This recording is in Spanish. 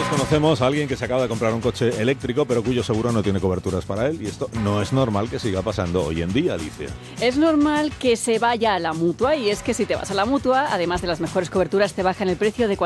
conocemos a alguien que se acaba de comprar un coche eléctrico, pero cuyo seguro no tiene coberturas para él. Y esto no es normal que siga pasando hoy en día, Alicia. Es normal que se vaya a la Mutua, y es que si te vas a la Mutua, además de las mejores coberturas, te bajan el precio de cualquier